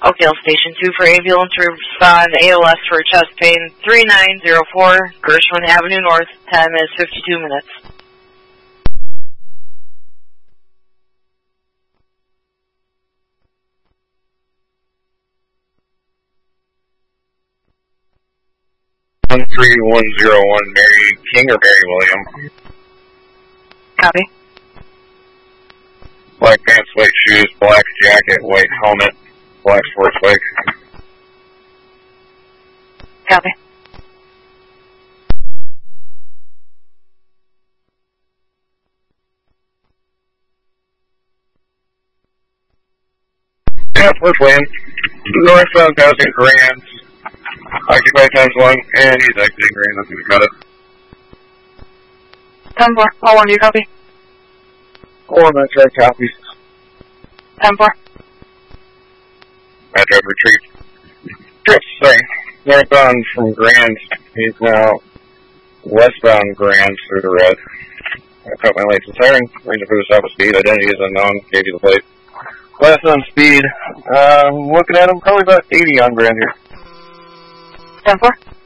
Oakdale Station 2 for ambulance to respond ALS for chest pain 3904 Gershwin Avenue North. Time is 52 minutes. One 3101 Mary King or Mary William. Copy. Black pants, white shoes, black jacket, white helmet, black sports bike. Copy. Southwest Wind, northbound passing Grand, occupied times 1, and he's exiting Grand, that's going to cut it. 10-4, all on you, copy. 4 Metro copies. 10-4. Metro retreat. Trips, sorry. Northbound from Grand, he's now westbound Grand through the red. I cut my lights and siren, reason for the stop of speed, identity is unknown, gave you the plate. Last on speed, looking at him, probably about 80 on Grand here. 10-4.